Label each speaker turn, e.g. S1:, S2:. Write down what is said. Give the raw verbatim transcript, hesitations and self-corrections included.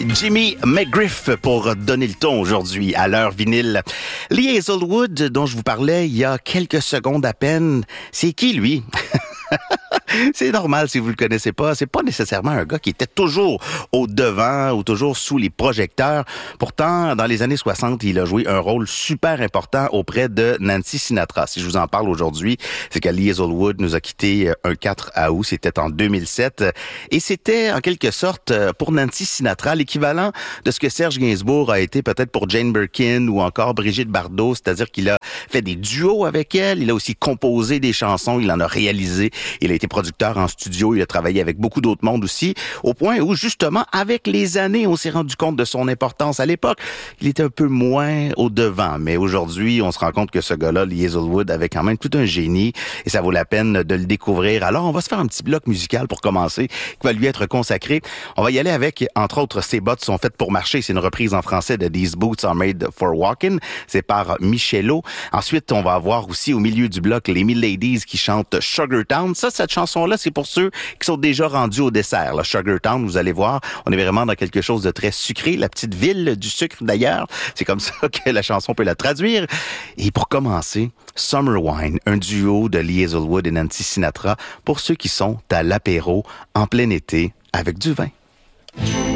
S1: Jimmy McGriff pour donner le ton aujourd'hui à l'heure vinyle. Lee Hazlewood, dont je vous parlais il y a quelques secondes à peine, c'est qui lui? C'est normal si vous le connaissez pas. C'est pas nécessairement un gars qui était toujours au devant ou toujours sous les projecteurs. Pourtant, dans les années soixante, il a joué un rôle super important auprès de Nancy Sinatra. Si je vous en parle aujourd'hui, c'est que Lee Hazlewood nous a quittés un quatre août. C'était en deux mille sept. Et c'était, en quelque sorte, pour Nancy Sinatra, l'équivalent de ce que Serge Gainsbourg a été peut-être pour Jane Birkin ou encore Brigitte Bardot. C'est-à-dire qu'il a fait des duos avec elle. Il a aussi composé des chansons. Il en a réalisé. Il a été producteur en studio, il a travaillé avec beaucoup d'autres mondes aussi, au point où, justement, avec les années, on s'est rendu compte de son importance. À l'époque, il était un peu moins au devant, mais aujourd'hui, on se rend compte que ce gars-là, Lee Hazlewood, avait quand même tout un génie, et ça vaut la peine de le découvrir. Alors, on va se faire un petit bloc musical pour commencer, qui va lui être consacré. On va y aller avec, entre autres, Ces bottes sont faites pour marcher. C'est une reprise en français de These Boots Are Made for Walking. C'est par Michelot. Ensuite, on va avoir aussi, au milieu du bloc, les Mille Ladies qui chantent Sugar Town. Ça, cette chanson-là, c'est pour ceux qui sont déjà rendus au dessert. Là, Sugar Town, vous allez voir, on est vraiment dans quelque chose de très sucré. La petite ville du sucre, d'ailleurs. C'est comme ça que la chanson peut la traduire. Et pour commencer, Summer Wine, un duo de Lee Hazlewood et Nancy Sinatra pour ceux qui sont à l'apéro en plein été avec du vin.